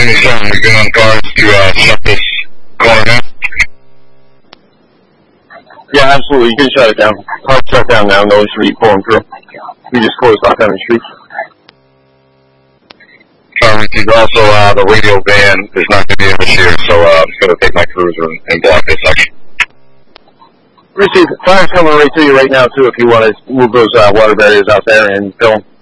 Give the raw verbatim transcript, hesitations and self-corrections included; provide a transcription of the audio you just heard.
seventy-seven, we get on guards to uh, shut this corner now. Yeah, absolutely. You can shut it down. Hard shut down now. No street pulling through. We just closed off Henry Street. Um, also, uh, the radio van is not going to be able to hear, so uh, I'm just going to take my cruiser and, and block this section. Receive. Fire's coming right to you right now, too, if you want to move those uh, water barriers out there and fill them.